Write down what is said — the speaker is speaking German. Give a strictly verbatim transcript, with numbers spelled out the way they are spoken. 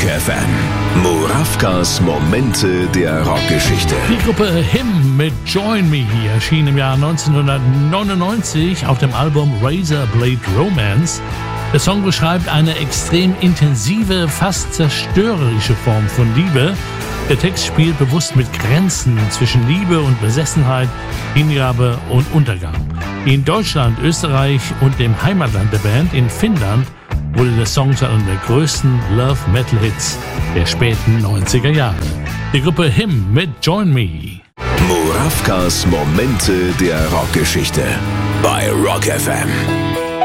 F M. Murawkas Momente der Rockgeschichte. Die Gruppe Him mit Join Me erschien im Jahr neunzehnhundertneunundneunzig auf dem Album Razor Blade Romance. Der Song beschreibt eine extrem intensive, fast zerstörerische Form von Liebe. Der Text spielt bewusst mit Grenzen zwischen Liebe und Besessenheit, Hingabe und Untergang. In Deutschland, Österreich und dem Heimatland der Band in Finnland wurde der Song zu einem der größten Love-Metal-Hits der späten neunziger Jahre. Die Gruppe Him mit Join Me. Murawkas Momente der Rockgeschichte bei Rock F M.